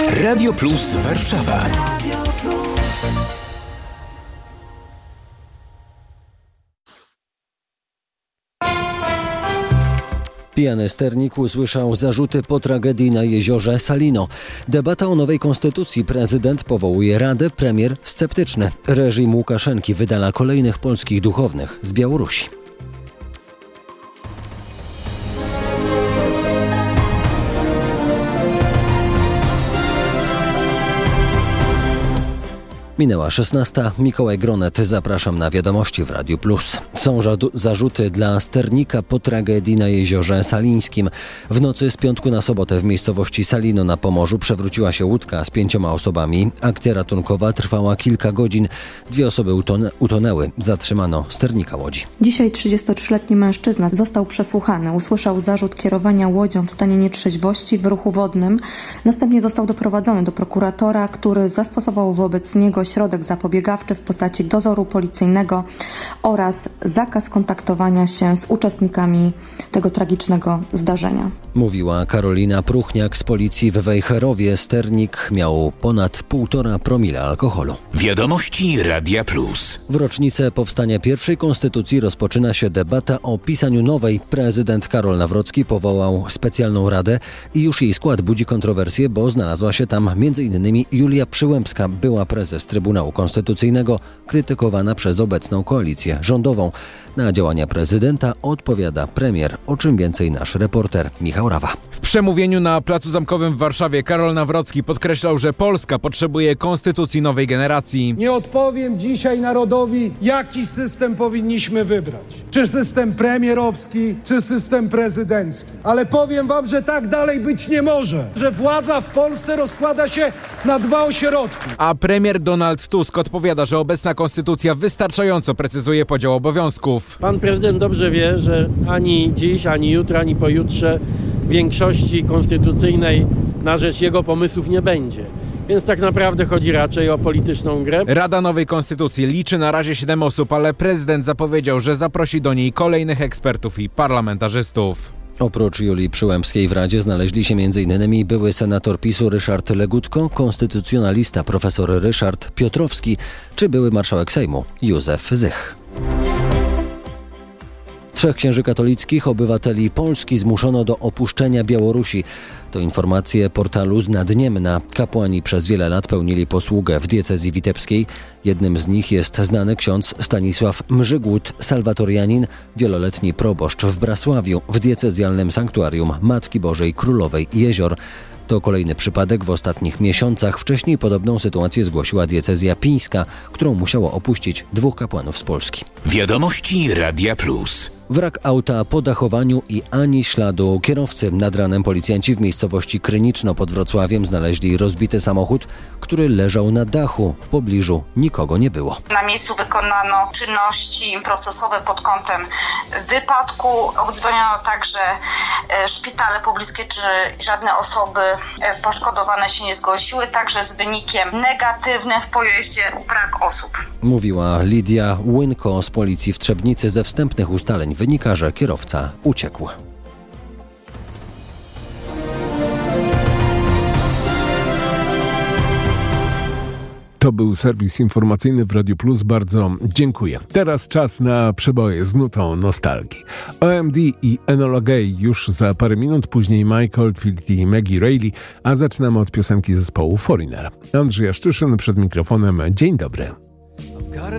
Radio Plus Warszawa. Pijany sternik usłyszał zarzuty po tragedii na jeziorze Salino. Debata o nowej konstytucji. Prezydent powołuje radę, premier sceptyczny. Reżim Łukaszenki wydala kolejnych polskich duchownych z Białorusi. Minęła 16. Mikołaj Gronet. Zapraszam na wiadomości w Radiu Plus. Są zarzuty dla sternika po tragedii na jeziorze Salińskim. W nocy z piątku na sobotę w miejscowości Salino na Pomorzu przewróciła się łódka z 5 osobami. Akcja ratunkowa trwała kilka godzin. 2 osoby utonęły. Zatrzymano sternika łodzi. Dzisiaj 33-letni mężczyzna został przesłuchany. Usłyszał zarzut kierowania łodzią w stanie nietrzeźwości w ruchu wodnym. Następnie został doprowadzony do prokuratora, który zastosował wobec niego środek zapobiegawczy w postaci dozoru policyjnego oraz zakaz kontaktowania się z uczestnikami tego tragicznego zdarzenia. Mówiła Karolina Pruchniak z policji w Wejherowie. Sternik miał ponad 1,5 promila alkoholu. Wiadomości Radia Plus. W rocznicę powstania pierwszej konstytucji rozpoczyna się debata o pisaniu nowej. Prezydent Karol Nawrocki powołał specjalną radę i już jej skład budzi kontrowersje, bo znalazła się tam m.in. Julia Przyłębska, była prezes Trybunału Konstytucyjnego, krytykowana przez obecną koalicję rządową. Na działania prezydenta odpowiada premier, o czym więcej nasz reporter Michał Rawa. W przemówieniu na Placu Zamkowym w Warszawie Karol Nawrocki podkreślał, że Polska potrzebuje konstytucji nowej generacji. Nie odpowiem dzisiaj narodowi, jaki system powinniśmy wybrać. Czy system premierowski, czy system prezydencki. Ale powiem wam, że tak dalej być nie może. Że władza w Polsce rozkłada się na 2 ośrodki. A premier Donald Tusk odpowiada, że obecna konstytucja wystarczająco precyzuje podział obowiązków. Pan prezydent dobrze wie, że ani dziś, ani jutro, ani pojutrze większości konstytucyjnej na rzecz jego pomysłów nie będzie. Więc tak naprawdę chodzi raczej o polityczną grę. Rada Nowej Konstytucji liczy na razie 7 osób, ale prezydent zapowiedział, że zaprosi do niej kolejnych ekspertów i parlamentarzystów. Oprócz Julii Przyłębskiej w Radzie znaleźli się m.in. były senator PiS-u Ryszard Legutko, konstytucjonalista profesor Ryszard Piotrowski czy były marszałek Sejmu Józef Zych. 3 księży katolickich, obywateli Polski zmuszono do opuszczenia Białorusi. To informacje portalu Znadniemna. Kapłani przez wiele lat pełnili posługę w diecezji witebskiej. Jednym z nich jest znany ksiądz Stanisław Mrzygłód, salwatorianin, wieloletni proboszcz w Brasławiu, w diecezjalnym sanktuarium Matki Bożej Królowej Jezior. To kolejny przypadek w ostatnich miesiącach. Wcześniej podobną sytuację zgłosiła diecezja pińska, którą musiało opuścić 2 kapłanów z Polski. Wiadomości Radia Plus. Wrak auta po dachowaniu i ani śladu kierowcy. Nad ranem policjanci w miejscowości Kryniczno pod Wrocławiem znaleźli rozbity samochód, który leżał na dachu. W pobliżu nikogo nie było. Na miejscu wykonano czynności procesowe pod kątem wypadku. Obdzwoniono także szpitale pobliskie, czy żadne osoby poszkodowane się nie zgłosiły. Także z wynikiem negatywnym w pojeździe brak osób. Mówiła Lidia Łynko z policji w Trzebnicy. Ze wstępnych ustaleń wynika, że kierowca uciekł. To był serwis informacyjny w Radiu Plus. Bardzo dziękuję. Teraz czas na przeboje z nutą nostalgii. OMD i Enola Gay już za parę minut, później Mike Oldfield i Maggie Reilly, a zaczynamy od piosenki zespołu Foreigner. Andrzej Jaszczyszyn przed mikrofonem. Dzień dobry.